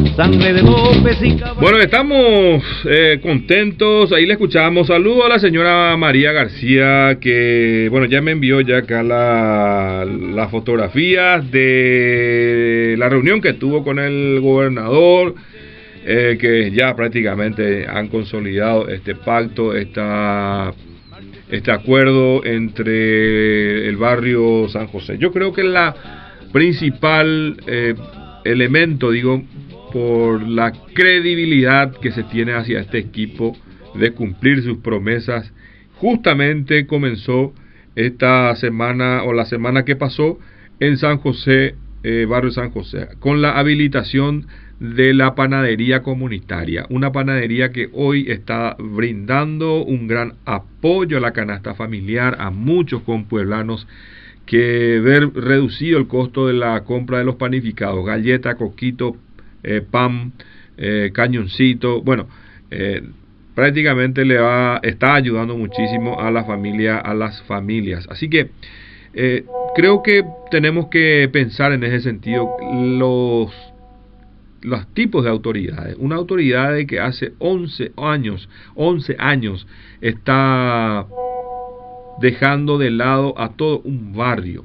sangre de López y Cabral. Bueno, estamos contentos. Ahí le escuchamos. Saludo a la señora María García, que bueno, ya me envió ya acá las fotografías de la reunión que tuvo con el gobernador, que ya prácticamente han consolidado este pacto, este acuerdo entre el barrio San José. Yo creo que la principal elemento, digo, por la credibilidad que se tiene hacia este equipo de cumplir sus promesas, justamente comenzó esta semana o la semana que pasó en San José, barrio San José, con la habilitación de la panadería comunitaria, una panadería que hoy está brindando un gran apoyo a la canasta familiar a muchos compueblanos que ver reducido el costo de la compra de los panificados, galleta, coquito, pan, cañoncito, bueno, prácticamente está ayudando muchísimo a la familia, a las familias. Así que creo que tenemos que pensar en ese sentido los tipos de autoridades. Una autoridad que hace 11 años está dejando de lado a todo un barrio,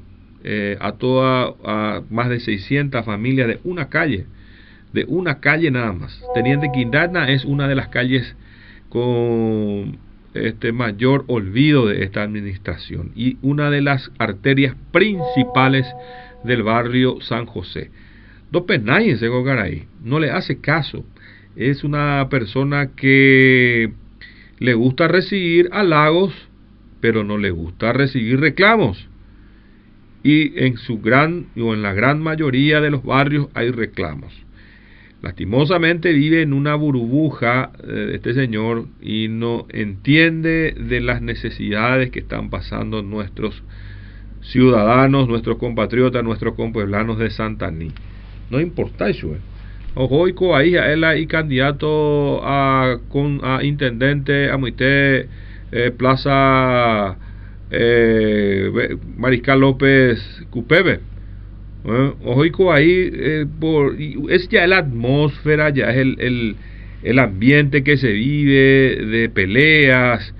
a más de 600 familias de una calle nada más. Teniente Quintana es una de las calles con mayor olvido de esta administración y una de las arterias principales del barrio San José. Dopenay se Gogaray no le hace caso. Es una persona que le gusta recibir halagos, pero no le gusta recibir reclamos. Y en la gran mayoría de los barrios hay reclamos. Lastimosamente vive en una burbuja este señor y no entiende de las necesidades que están pasando nuestros ciudadanos, nuestros compatriotas, nuestros compueblanos de Santaní. No importa eso. Ojo, ahí él hay candidato a intendente a Muité, Plaza Mariscal López Cupeve. Ojo, ahí es ya la atmósfera, ya es el ambiente que se vive de peleas,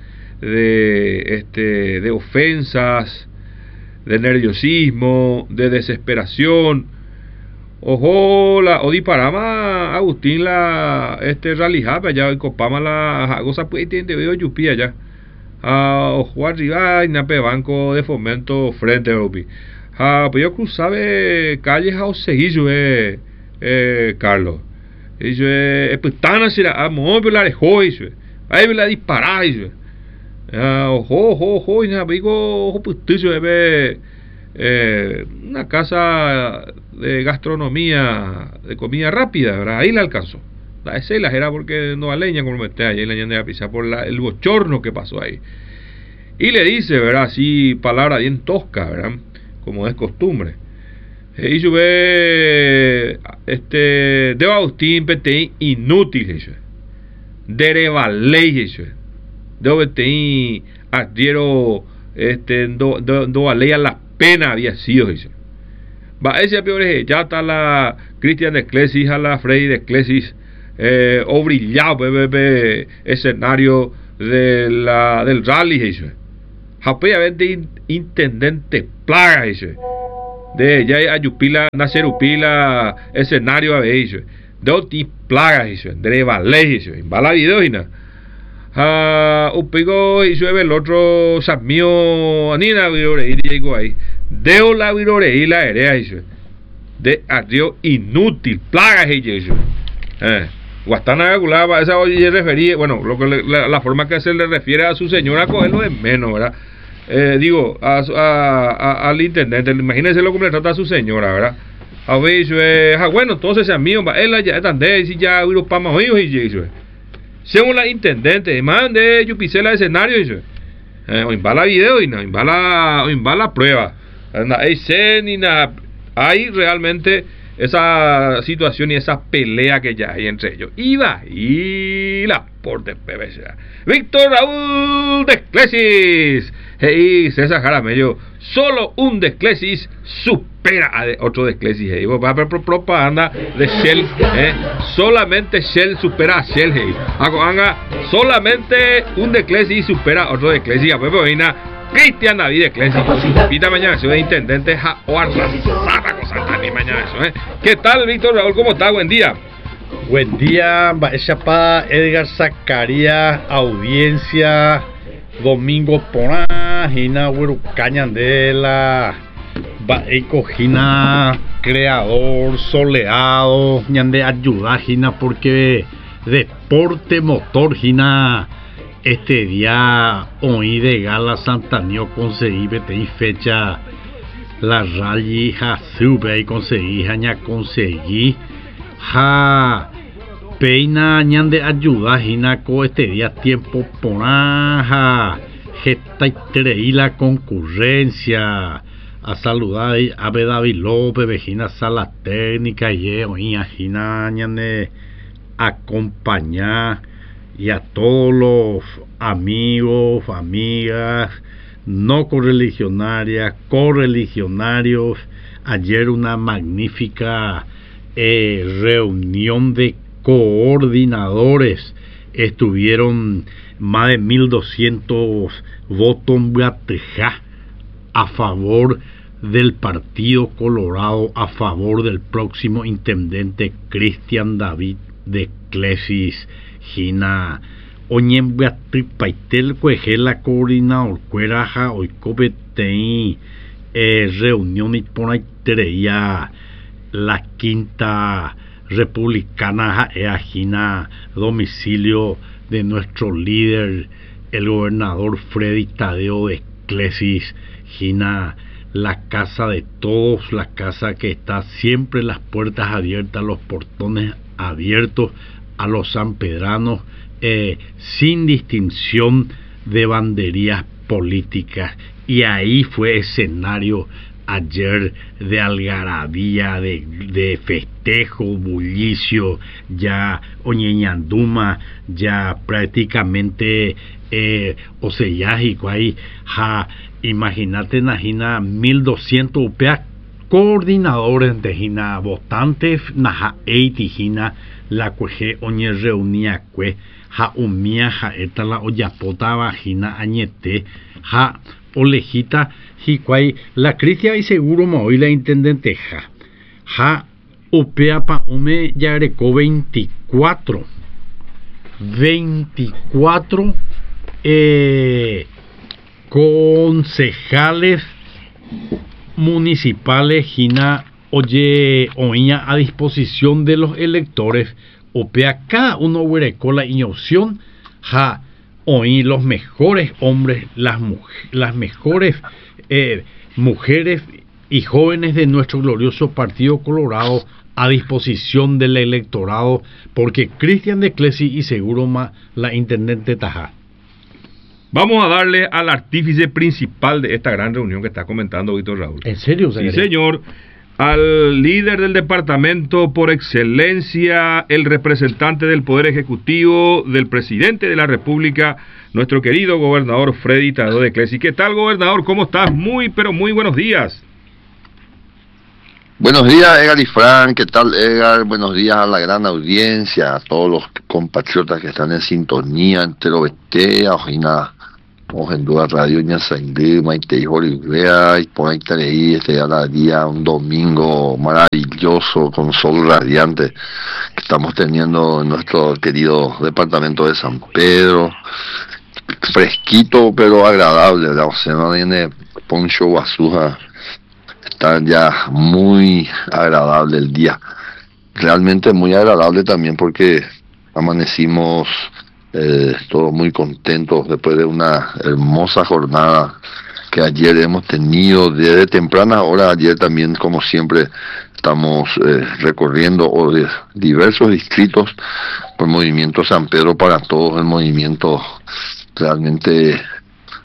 de ofensas, de nerviosismo, de desesperación. Ojo, o disparama Agustín Ralijapa ya y copama la cosa pues tiene veo yupi allá. Ojo arriba y nape banco de fomento frente a Upi. Pues yo cruzaba calles a Oseguillo, Carlos. Y yo pues tan así la móvil la dejó y yo ahí la dispará y yo. Ojo y na digo ojo pues tú una casa de gastronomía, de comida rápida, ¿verdad? Ahí la alcanzó. La escela era porque no a leña como mete ahí, leña de la pizza por el bochorno que pasó ahí. Y le dice, ¿verdad? Así, palabra bien tosca, ¿verdad? Como es costumbre. Y yo ve, de Agustín, pete inútil, eso. De revaley, eso. De pete adhiero, do alea la pena había sido, eso. Va ese peor ya está la Cristian de Clesis a la Freddy de Clesis o brillado escenario del rally eso. Japeyamente intendente plaga eso. De ya ayupila nacerupila escenario a ver eso. De oti plaga eso, de vale eso, en bala video y na. Upigo y llueve el otro Samio Anina virore y digo ahí. Deo la virore y la area eso. De adiós inútil, plagas y eso. Guastana Gulaba, esa hoy se refería, bueno, la forma que se le refiere a su señora cogerlo de menos, ¿verdad? Digo, al intendente, imagínense lo que le trata a su señora, ¿verdad? A ver, eso bueno, entonces a mí, él ya están de si ya hubo para más oídos y eso. Según la intendente, mande yo pisé el escenario y eso. O imbala video y no, imbala prueba. Hay realmente esa situación y esa pelea que ya hay entre ellos. Iba y la por de PBC. Víctor Raúl de Clesis Hey, César Jaramillo, solo un desclesis supera a otro desclesis. Hey, va a haber propaganda de Shell, solamente Shell supera a Shell. Hey, solamente un desclesis supera a otro desclesis. A Pepe Oina, Cristian David desclesis. Pita mañana, soy intendente Jaoarla. Mañana eso, ¿Qué tal, Víctor Raúl? ¿Cómo está? Buen día. Buen día, Chapada, Edgar Zacarías, audiencia, Domingo Porá, Gina Huerucañandela, Baeco Gina, creador, soleado, ñande ayuda, Gina, porque deporte motor, Gina, este día, hoy de Gala Santanio, conseguí, vete fecha, la rally, ja, sube, y conseguí, ya conseguí. Ja peina ñande ayuda jinaco este día tiempo ponaja gesta y la concurrencia a saludar a David López vejina sala técnica y oía jina ñande acompañar y a todos los amigos amigas no correligionarias correligionarios. Ayer una magnífica reunión de coordinadores, estuvieron más de 1.200 votos a favor del Partido Colorado, a favor del próximo intendente Cristian David desclesis Gina Oñem Beatripaitel Cuejela coordinador Cueraja Oicopetei reunión y ponaitereía la quinta republicana Gina, domicilio de nuestro líder, el gobernador Freddy Tadeo desclesis Gina, la casa de todos, la casa que está siempre las puertas abiertas, los portones abiertos a los sanpedranos, sin distinción de banderías políticas. Y ahí fue escenario ayer de algarabía, de festejo, bullicio, ya Oñeñanduma, ya prácticamente Oseyajico ahí, ja, imagínate Najina 1.200 upeas coordinadores de Jina, votantes, Naja Eitijina, la cueje Oñe reunía cue, ja umía, ja eta la oyapota vagina añete, ja olejita Jicuay, la Cristian y seguro me oí la intendente ja upea pa ume yareco 24 concejales municipales Gina oye oía a disposición de los electores upea cada uno huereco la opción ja oí los mejores hombres, las mejores mujeres y jóvenes de nuestro glorioso Partido Colorado a disposición del electorado, porque Cristian desclesis y seguro más la intendente Tajá. Vamos a darle al artífice principal de esta gran reunión que está comentando Víctor Raúl. ¿En serio? Sí, señor. Al líder del departamento por excelencia, el representante del Poder Ejecutivo, del presidente de la República, nuestro querido gobernador Freddy Tadeo desclesis. ¿Qué tal, gobernador? ¿Cómo estás? Muy, pero muy buenos días. Buenos días, Edgar y Frank. ¿Qué tal, Edgar? Buenos días a la gran audiencia, a todos los compatriotas que están en sintonía, entero Betea, Ojina. En duda radio Ñasaindí, Maite y Olivea, y por ahí día un domingo maravilloso con sol radiante que estamos teniendo en nuestro querido departamento de San Pedro, fresquito pero agradable, ¿verdad? O sea, no tiene poncho basuja, está ya muy agradable el día, realmente muy agradable también porque amanecimos todos muy contentos después de una hermosa jornada que ayer hemos tenido desde tempranas horas. Ayer también, como siempre, estamos recorriendo diversos distritos por Movimiento San Pedro para Todos, el movimiento realmente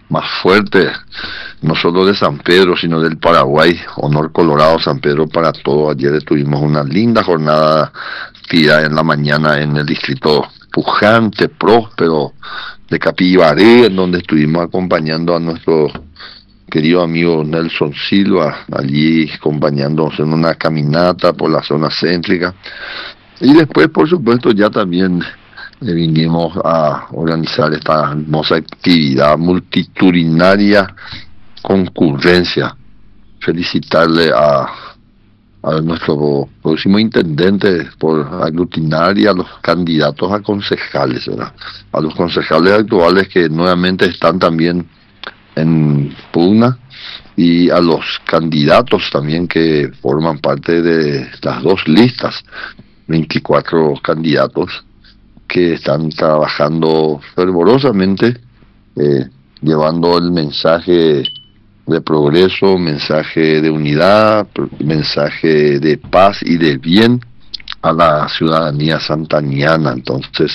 más fuerte, no solo de San Pedro, sino del Paraguay. Honor Colorado, San Pedro para todos. Ayer tuvimos una linda jornada actividad en la mañana en el distrito pujante, próspero de Capibaré, en donde estuvimos acompañando a nuestro querido amigo Nelson Silva, allí acompañándonos en una caminata por la zona céntrica. Y después, por supuesto, ya también vinimos a organizar esta hermosa actividad multitudinaria, concurrencia. Felicitarle a nuestro próximo intendente por aglutinar y a los candidatos a concejales, ¿verdad? A los concejales actuales que nuevamente están también en pugna, y a los candidatos también que forman parte de las dos listas, 24 candidatos que están trabajando fervorosamente, llevando el mensaje de progreso, mensaje de unidad, mensaje de paz y de bien a la ciudadanía santaniana. Entonces,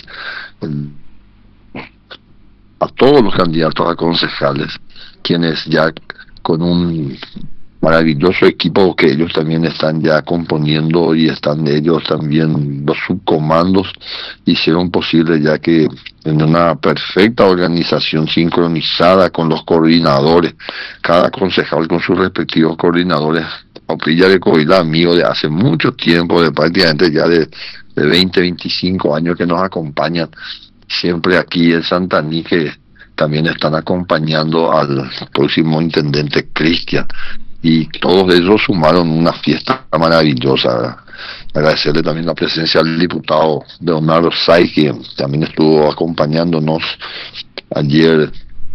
a todos los candidatos a concejales, quienes ya con un maravilloso equipo que ellos también están ya componiendo, y están ellos también, los subcomandos, hicieron posible ya que en una perfecta organización sincronizada con los coordinadores, cada concejal con sus respectivos coordinadores. Aupilla de Covila, amigo de hace mucho tiempo, de prácticamente ya de 20, 25 años que nos acompañan siempre aquí en Santaní, que también están acompañando al próximo intendente Cristian, y todos ellos sumaron una fiesta maravillosa, ¿verdad? Agradecerle también la presencia del diputado Leonardo Say, que también estuvo acompañándonos ayer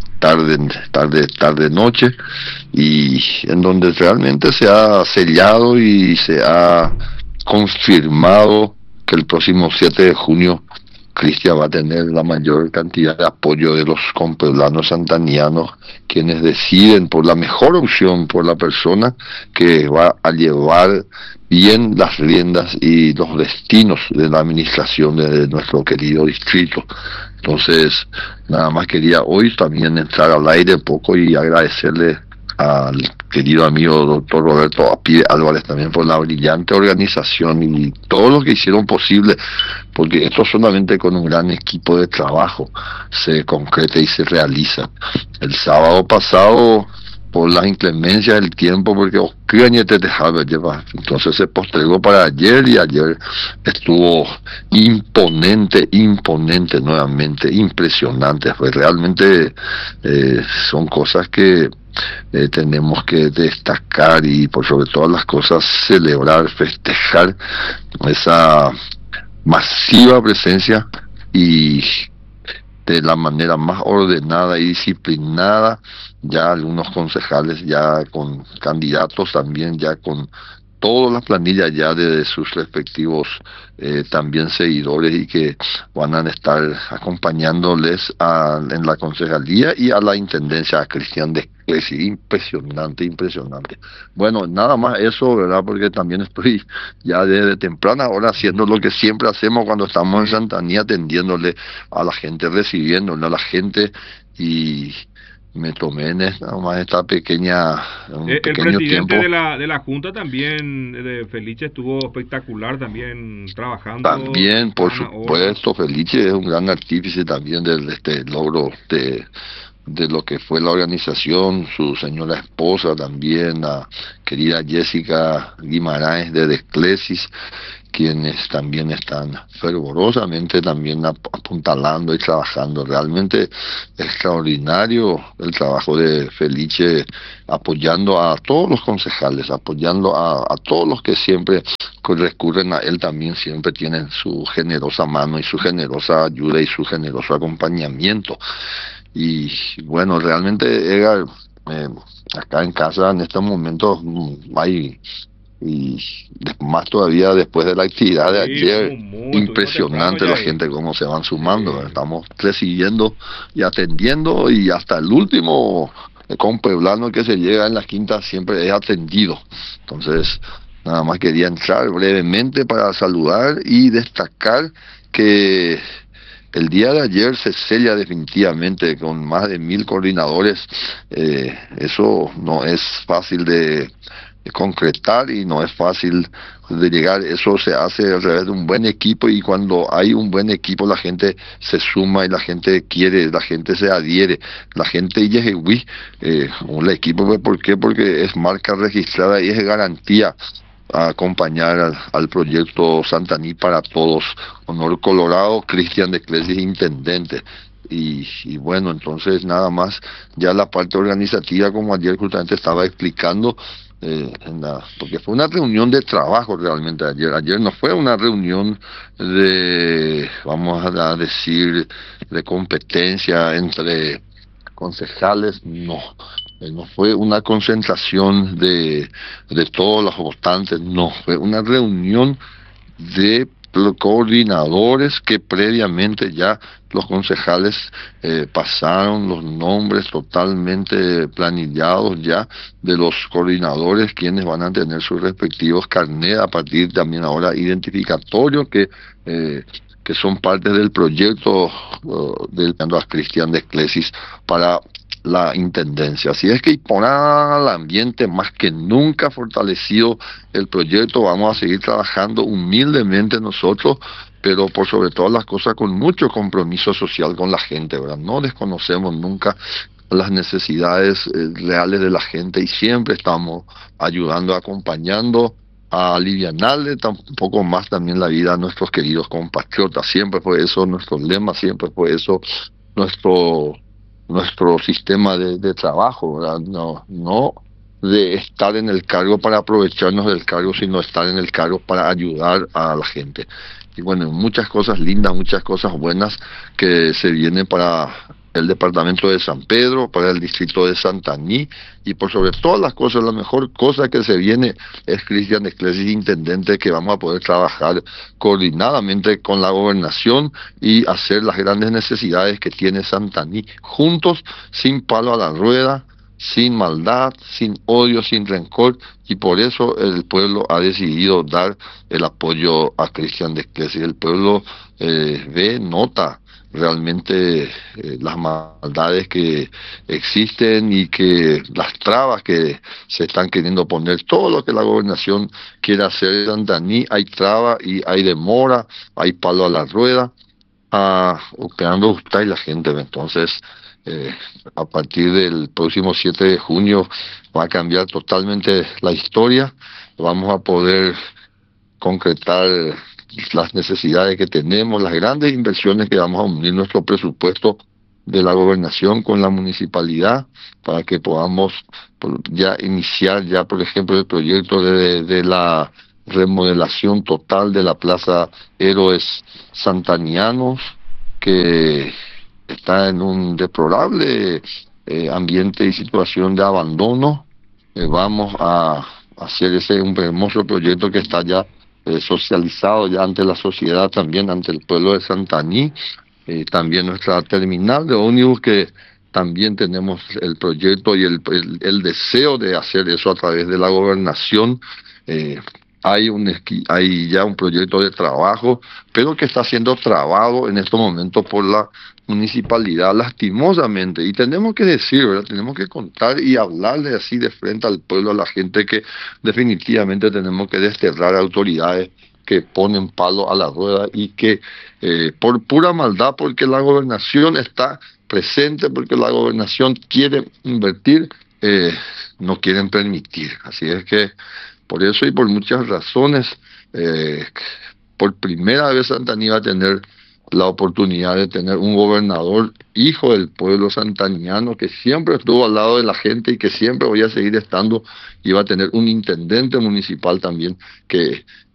tarde noche, y en donde realmente se ha sellado y se ha confirmado que el próximo 7 de junio Cristian va a tener la mayor cantidad de apoyo de los compueblanos santanianos, quienes deciden por la mejor opción, por la persona que va a llevar bien las riendas y los destinos de la administración de nuestro querido distrito. Entonces, nada más quería hoy también entrar al aire un poco y agradecerle al querido amigo doctor Roberto Apide Álvarez también por la brillante organización y todo lo que hicieron posible, porque esto solamente con un gran equipo de trabajo se concreta y se realiza. El sábado pasado, por las inclemencias del tiempo, porque entonces se postergó para ayer, y ayer estuvo imponente nuevamente, impresionante. Fue realmente, son cosas que tenemos que destacar, y por sobre todas las cosas celebrar, festejar esa masiva presencia, y de la manera más ordenada y disciplinada, ya algunos concejales ya con candidatos, también ya con todas las planillas ya de sus respectivos también seguidores, y que van a estar acompañándoles en la concejalía y a la intendencia, a Cristian de Clesi. Impresionante. Bueno, nada más eso, ¿verdad? Porque también estoy ya desde temprana hora haciendo lo que siempre hacemos cuando estamos en Santanía, atendiéndole a la gente, recibiéndole a la gente, y me tomé en esta pequeña el pequeño presidente tiempo. de la Junta también, de Felice, estuvo espectacular también trabajando. También, por supuesto, Felice es un gran artífice también de este logro de lo que fue la organización. Su señora esposa también, la querida Jessica Guimaraes de Desclesis, quienes también están fervorosamente también apuntalando y trabajando. Realmente extraordinario el trabajo de Felice, apoyando a todos los concejales, apoyando a todos los que siempre recurren a él. También siempre tienen su generosa mano y su generosa ayuda y su generoso acompañamiento. Y bueno, realmente, Edgar, acá en casa en estos momentos hay, y más todavía después de la actividad de ayer, impresionante la gente cómo se van sumando. Estamos recibiendo y atendiendo, y hasta el último compueblano que se llega en las quintas siempre es atendido. Entonces, nada más quería entrar brevemente para saludar y destacar que el día de ayer se sella definitivamente con más de 1000 coordinadores. Eso no es fácil de concretar y no es fácil de llegar. Eso se hace a través de un buen equipo, y cuando hay un buen equipo la gente se suma y la gente quiere, la gente se adhiere, la gente llega un equipo. ¿Por qué? Porque es marca registrada y es garantía a acompañar al proyecto Santaní para Todos. Honor Colorado, Cristian de Clesis, intendente. Y bueno, entonces nada más, ya la parte organizativa, como ayer justamente estaba explicando, porque fue una reunión de trabajo realmente ayer no fue una reunión de, vamos a decir, de competencia entre concejales, no fue una concentración de todos los votantes, no, fue una reunión de los coordinadores que previamente ya los concejales pasaron los nombres totalmente planillados ya de los coordinadores, quienes van a tener sus respectivos carnets a partir también ahora identificatorios que son parte del proyecto del Cristian de Clesis para la intendencia. Así es que por el ambiente más que nunca fortalecido el proyecto, vamos a seguir trabajando humildemente nosotros, pero por sobre todas las cosas con mucho compromiso social con la gente, ¿verdad? No desconocemos nunca las necesidades reales de la gente y siempre estamos ayudando, acompañando, a alivianarle un poco más también la vida a nuestros queridos compatriotas. Siempre fue eso nuestro lema, siempre fue eso nuestro sistema de trabajo, ¿verdad? No de estar en el cargo para aprovecharnos del cargo, sino estar en el cargo para ayudar a la gente. Y bueno, muchas cosas lindas, muchas cosas buenas que se vienen para el departamento de San Pedro, para el distrito de Santaní, y por sobre todas las cosas, la mejor cosa que se viene es Cristian de Clesis, intendente, que vamos a poder trabajar coordinadamente con la gobernación y hacer las grandes necesidades que tiene Santaní, juntos, sin palo a la rueda, sin maldad, sin odio, sin rencor, y por eso el pueblo ha decidido dar el apoyo a Cristian de Clesis. El pueblo nota realmente las maldades que existen y que las trabas que se están queriendo poner. Todo lo que la gobernación quiere hacer en Santaní, hay traba y hay demora, hay palo a la rueda, operando usted y la gente. Entonces, a partir del próximo 7 de junio va a cambiar totalmente la historia. Vamos a poder concretar las necesidades que tenemos, las grandes inversiones que vamos a unir nuestro presupuesto de la gobernación con la municipalidad para que podamos ya iniciar ya, por ejemplo, el proyecto de la remodelación total de la Plaza Héroes Santanianos, que está en un deplorable ambiente y situación de abandono. Vamos a hacer un hermoso proyecto que está ya socializado ya ante la sociedad, también ante el pueblo de Santaní. También nuestra terminal de ómnibus, que también tenemos el proyecto y el deseo de hacer eso a través de la gobernación. Hay ya un proyecto de trabajo, pero que está siendo trabado en estos momentos por la municipalidad, lastimosamente. Y tenemos que decir, ¿verdad? Tenemos que contar y hablarle así de frente al pueblo, a la gente, que definitivamente tenemos que desterrar autoridades que ponen palo a la rueda y que por pura maldad, porque la gobernación está presente, porque la gobernación quiere invertir, no quieren permitir. Así es que por eso y por muchas razones, por primera vez Santaní va a tener la oportunidad de tener un gobernador hijo del pueblo santaniano, que siempre estuvo al lado de la gente y que siempre voy a seguir estando, y va a tener un intendente municipal también que